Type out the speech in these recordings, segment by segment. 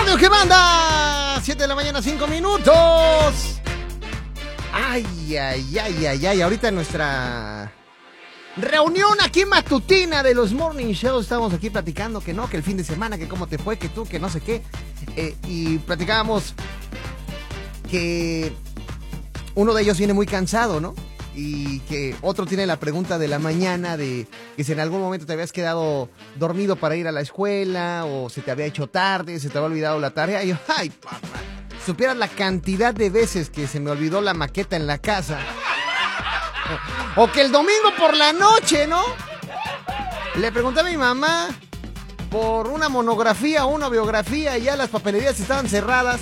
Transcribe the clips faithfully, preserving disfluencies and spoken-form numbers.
radio que manda. siete de la mañana, cinco minutos. Ay, ay, ay, ay, ay. Ahorita en nuestra reunión aquí matutina de los Morning Shows estamos aquí platicando que no, que el fin de semana, que cómo te fue, que tú, que no sé qué. Eh, y platicábamos que uno de ellos viene muy cansado, ¿no? Y que otro tiene la pregunta de la mañana de que si en algún momento te habías quedado dormido para ir a la escuela o se te había hecho tarde, se te había olvidado la tarea. Y yo, ay, papá, supieras la cantidad de veces que se me olvidó la maqueta en la casa. O que el domingo por la noche, ¿no? Le pregunté a mi mamá por una monografía o una biografía y ya las papelerías estaban cerradas.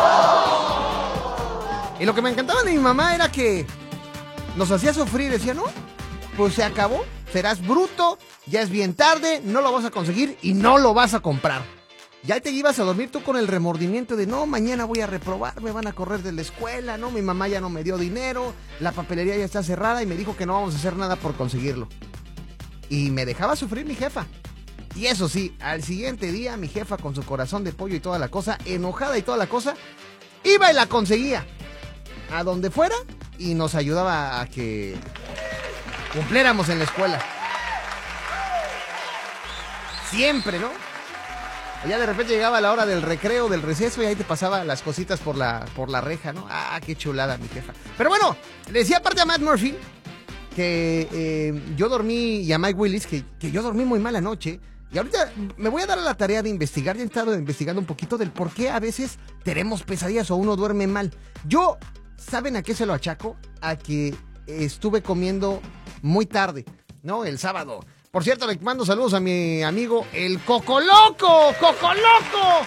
Y lo que me encantaba de mi mamá era que nos hacía sufrir. Decía, no, pues se acabó, serás bruto, ya es bien tarde, no lo vas a conseguir y no lo vas a comprar. Ya te ibas a dormir tú con el remordimiento de, no, mañana voy a reprobar, me van a correr de la escuela, no, mi mamá ya no me dio dinero, la papelería ya está cerrada y me dijo que no vamos a hacer nada por conseguirlo. Y me dejaba sufrir mi jefa. Y eso sí, al siguiente día mi jefa con su corazón de pollo y toda la cosa, enojada y toda la cosa, iba y la conseguía a donde fuera y nos ayudaba a que cumpliéramos en la escuela. Siempre, ¿no? Ya de repente llegaba la hora del recreo, del receso, y ahí te pasaba las cositas por la, por la reja, ¿no? Ah, qué chulada, mi jefa. Pero bueno, le decía aparte a Matt Murphy que eh, yo dormí, y a Mike Willis, que, que yo dormí muy mal anoche. Y ahorita me voy a dar a la tarea de investigar. Ya he estado investigando un poquito del por qué a veces tenemos pesadillas o uno duerme mal. Yo, ¿saben a qué se lo achaco? A que estuve comiendo muy tarde, ¿no? El sábado. Por cierto, le mando saludos a mi amigo el Cocoloco, Cocoloco.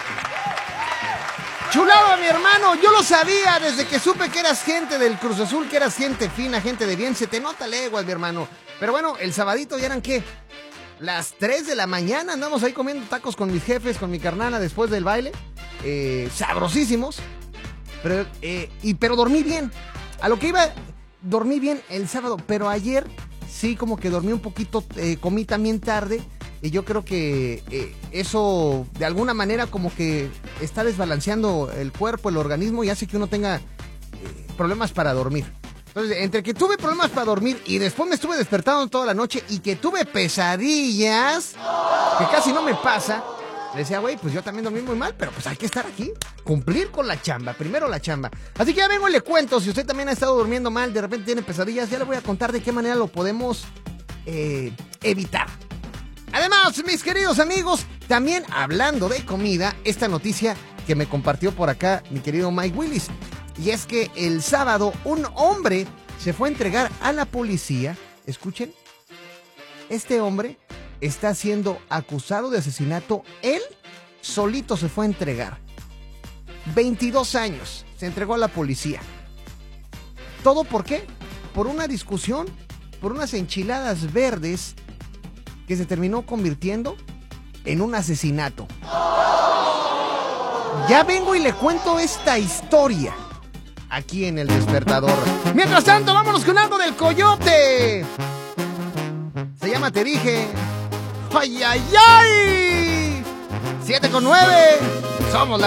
Chulado a mi hermano, yo lo sabía desde que supe que eras gente del Cruz Azul, que eras gente fina, gente de bien, se te nota leguas, mi hermano. Pero bueno, el sabadito ya eran, ¿qué? Las tres de la mañana, andamos ahí comiendo tacos con mis jefes, con mi carnala después del baile. Eh, sabrosísimos. Pero, eh, y, pero dormí bien. A lo que iba, dormí bien el sábado, pero ayer sí como que dormí un poquito, eh, comí también tarde. Y yo creo que eh, eso de alguna manera como que está desbalanceando el cuerpo, el organismo y hace que uno tenga eh, problemas para dormir. Entonces, entre que tuve problemas para dormir y después me estuve despertando toda la noche y que tuve pesadillas, que casi no me pasa, le decía, güey, pues yo también dormí muy mal, pero pues hay que estar aquí, cumplir con la chamba, primero la chamba. Así que ya vengo y le cuento, si usted también ha estado durmiendo mal, de repente tiene pesadillas, ya le voy a contar de qué manera lo podemos eh, evitar. Además, mis queridos amigos, también hablando de comida, esta noticia que me compartió por acá mi querido Mike Willis. Y es que el sábado un hombre se fue a entregar a la policía. Escuchen, este hombre está siendo acusado de asesinato. Él solito se fue a entregar. veintidós años, se entregó a la policía. ¿Todo por qué? Por una discusión, por unas enchiladas verdes que se terminó convirtiendo en un asesinato. Ya vengo y le cuento esta historia aquí en El Despertador. Mientras tanto, vámonos con algo del Coyote. Se llama Te Dije. ¡Ay, ay, ay! siete con nueve. Somos la